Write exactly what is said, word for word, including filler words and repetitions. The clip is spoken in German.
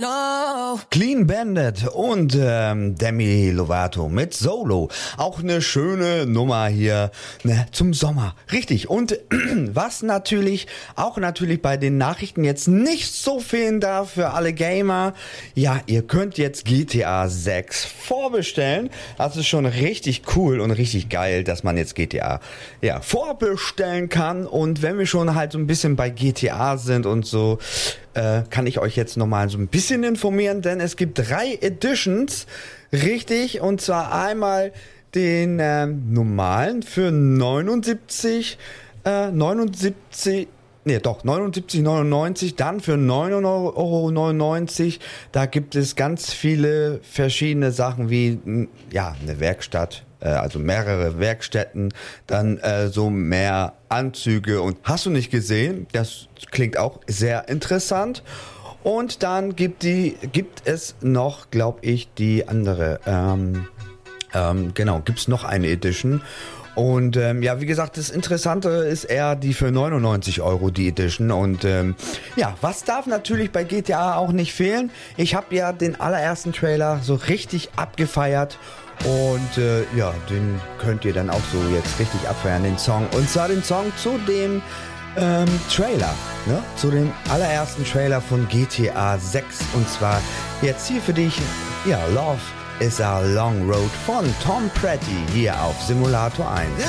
No. Clean Bandit und ähm, Demi Lovato mit Solo. Auch eine schöne Nummer hier, ne, zum Sommer. Richtig. Und was natürlich, auch natürlich bei den Nachrichten jetzt nicht so fehlen darf für alle Gamer. Ja, ihr könnt jetzt G T A sechs vorbestellen. Das ist schon richtig cool und richtig geil, dass man jetzt G T A ja, vorbestellen kann. Und wenn wir schon halt so ein bisschen bei G T A sind und so, äh, kann ich euch jetzt nochmal so ein bisschen informieren, denn es gibt drei Editions, richtig, und zwar einmal den äh, normalen für neunundsiebzig, äh, neunundsiebzig, nee, doch, neunundsiebzig neunundneunzig, dann für neun Euro neunundneunzig, da gibt es ganz viele verschiedene Sachen wie, ja, eine Werkstatt, also mehrere Werkstätten, dann äh, so mehr Anzüge und hast du nicht gesehen? Das klingt auch sehr interessant. Und dann gibt die gibt es noch, glaube ich, die andere. Ähm, ähm, genau, gibt's noch eine Edition. Und ähm, ja, wie gesagt, das Interessante ist eher die für neunundneunzig Euro, die Edition. Und ähm, ja, was darf natürlich bei G T A auch nicht fehlen? Ich habe ja den allerersten Trailer so richtig abgefeiert. Und äh, ja, den könnt ihr dann auch so jetzt richtig abfeiern, den Song. Und zwar den Song zu dem ähm, Trailer, ne? Zu dem allerersten Trailer von G T A sechs. Und zwar jetzt hier für dich, ja, Love is a Long Road von Tom Petty hier auf Simulator eins.